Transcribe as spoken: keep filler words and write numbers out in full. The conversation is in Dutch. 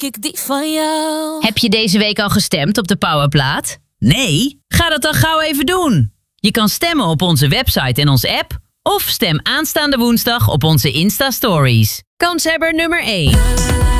ik die van jou. Heb je deze week al gestemd op de Powerplaat? Nee? Ga dat dan gauw even doen. Je kan stemmen op onze website en onze app. Of stem aanstaande woensdag op onze Insta-stories. Kanshebber nummer één.